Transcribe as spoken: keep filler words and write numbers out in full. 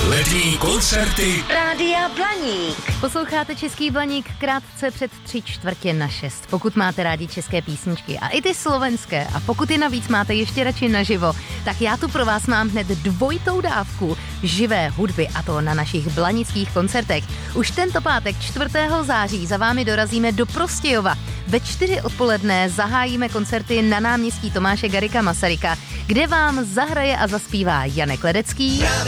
Letní koncerty Rádia Blaník. Posloucháte Český Blaník krátce před tři čtvrtě na šest. Pokud máte rádi české písničky a i ty slovenské a pokud je navíc máte ještě radši naživo, tak já tu pro vás mám hned dvojitou dávku živé hudby, a to na našich blanických koncertech. Už tento pátek čtvrtého září za vámi dorazíme do Prostějova. Ve čtyři odpoledne zahájíme koncerty na náměstí Tomáše Garrigua Masaryka, kde vám zahraje a zaspívá Janek Ledecký.